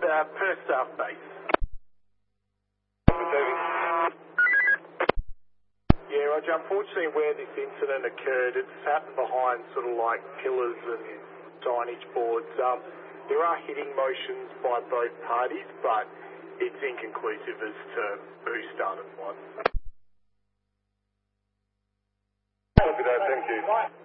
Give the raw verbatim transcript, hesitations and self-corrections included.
uh, Perth South Base. Yeah, Roger, unfortunately where this incident occurred, it's happened behind sort of like pillars and signage boards. Um, there are hitting motions by both parties, but it's inconclusive as to who started what. Copy that, thank you.